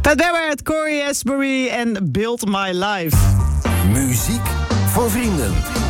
Pat Barrett, Corey Asbury en Build My Life. Muziek voor vrienden.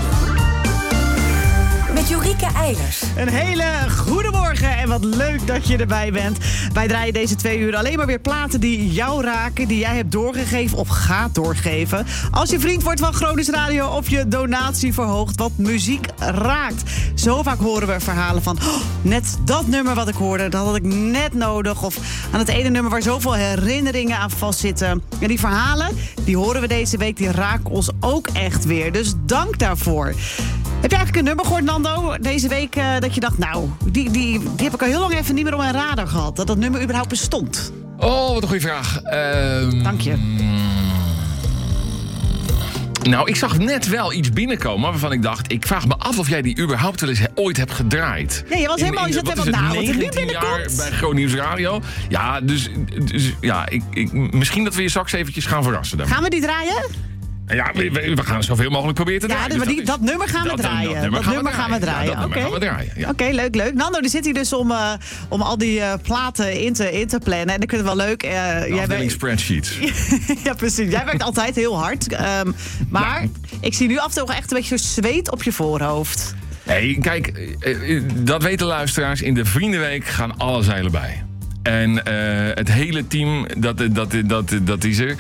Met Jorike Eilers. Een hele goede morgen en wat leuk dat je erbij bent. Wij draaien deze 2 uur alleen maar weer platen die jou raken, die jij hebt doorgegeven of gaat doorgeven. Als je vriend wordt van Groningen Radio of je donatie verhoogt wat muziek raakt. Zo vaak horen we verhalen van, net dat nummer wat ik hoorde, dat had ik net nodig. Of aan het ene nummer waar zoveel herinneringen aan vastzitten. En die verhalen, die horen we deze week, die raken ons ook echt weer. Dus dank daarvoor. Heb je eigenlijk een nummer gehoord, Nando, deze week dat je dacht, nou, die heb ik al heel lang even niet meer op mijn radar gehad. Dat nummer überhaupt bestond? Oh, wat een goede vraag. Dank je. Nou, ik zag net wel iets binnenkomen waarvan ik dacht, ik vraag me af of jij die überhaupt wel eens ooit hebt gedraaid. Nee, je was helemaal, je zat helemaal na wat er nu 19 jaar binnenkomt. bij Groningen Radio. Ja, dus ja, misschien dat we je straks eventjes gaan verrassen dan. Gaan we die draaien? Ja, we gaan zoveel mogelijk proberen te draaien. Ja, dat nummer gaan we draaien. Dat nummer gaan we draaien. Ja, dat nummer gaan we draaien. Ja. Oké, leuk. Nando, die zit hier dus om al die platen in te plannen. En ik vind het wel leuk. Afdeling spreadsheets. Ja, precies. Jij werkt altijd heel hard. Maar ik zie nu af en toe echt een beetje zweet op je voorhoofd. Nee, kijk, dat weten luisteraars. In de Vriendenweek gaan alle zeilen bij. En het hele team, dat is er.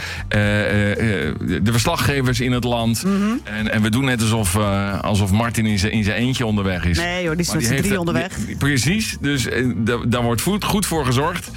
De verslaggevers in het land. Mm-hmm. En we doen net alsof Martin in zijn eentje onderweg is. Nee hoor, die is met z'n 3 onderweg. Precies, dus daar wordt goed voor gezorgd.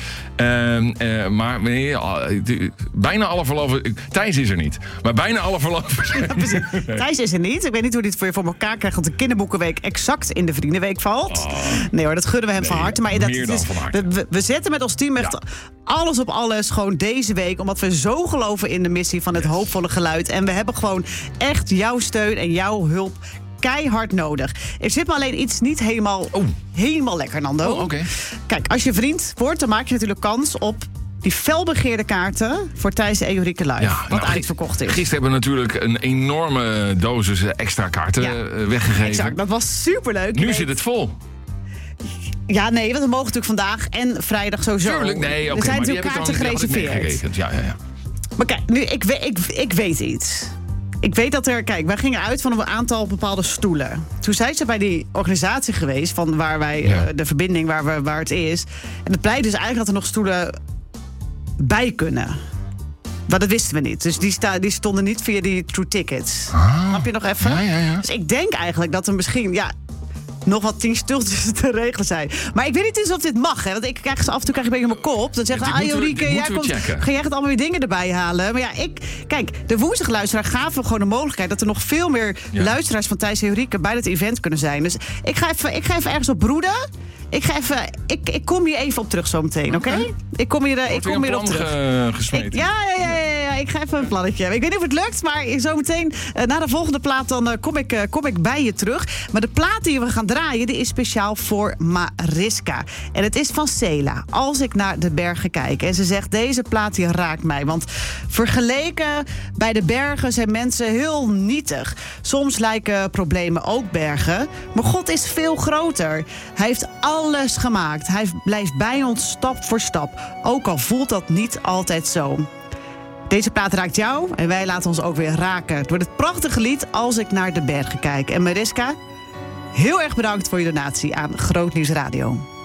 Maar bijna alle verloven... Thijs is er niet, maar bijna alle verloven... Ja, Thijs is er niet. Ik weet niet hoe hij het voor elkaar krijgt... dat de kinderboekenweek exact in de Vriendenweek valt. Nee hoor, dat gunnen we hem van harte. Maar we zetten met ons team echt alles op alles gewoon deze week. Omdat we zo geloven in de missie van het hoopvolle geluid. En we hebben gewoon echt jouw steun en jouw hulp keihard nodig. Er zit me alleen iets niet helemaal lekker, Nando. Oh, okay. Kijk, als je vriend wordt, dan maak je natuurlijk kans op die felbegeerde kaarten voor Thijs en Jorike Live. Wat uitverkocht is. Gisteren hebben we natuurlijk een enorme dosis extra kaarten weggegeven. Exact, dat was superleuk. Nu zit het vol. Ja, nee, want we mogen natuurlijk vandaag en vrijdag sowieso. Tuurlijk, nee, oké. Er zijn maar natuurlijk kaarten gereserveerd. Ja. Maar kijk, nu, ik weet iets. Ik weet dat wij gingen uit van een aantal bepaalde stoelen. Toen zijn ze bij die organisatie geweest, van waar wij, de verbinding waar het is. En het blijkt dus eigenlijk dat er nog stoelen bij kunnen. Maar dat wisten we niet. Dus die stonden niet via die True Tickets. Snap je nog even? Ja. Dus ik denk eigenlijk dat er misschien... nog wat 10 stoeltjes te regelen zijn. Maar ik weet niet eens of dit mag. Hè? Want ik krijg af en toe een beetje in mijn kop. Dan zegt Jorike, ga jij allemaal weer dingen erbij halen? Maar ja, de woensdagluisteraar gaven gewoon de mogelijkheid dat er nog veel meer luisteraars van Thijs en Jorike bij het event kunnen zijn. Dus ik ga even ergens op broeden. Ik kom hier even op terug zometeen, oké? Ik kom hier op terug. Gesmeten. Ja. Ik ga even een plannetje. Ik weet niet of het lukt, maar zometeen na de volgende plaat dan kom ik bij je terug. Maar de plaat die we gaan draaien, die is speciaal voor Mariska. En het is van Cela. Als ik naar de bergen kijk. En ze zegt, deze plaat die raakt mij. Want vergeleken bij de bergen zijn mensen heel nietig. Soms lijken problemen ook bergen. Maar God is veel groter. Hij heeft alles gemaakt. Hij blijft bij ons stap voor stap. Ook al voelt dat niet altijd zo. Deze plaat raakt jou en wij laten ons ook weer raken. Het wordt het prachtige lied Als ik naar de bergen kijk. En Mariska, heel erg bedankt voor je donatie aan Groot Nieuws Radio.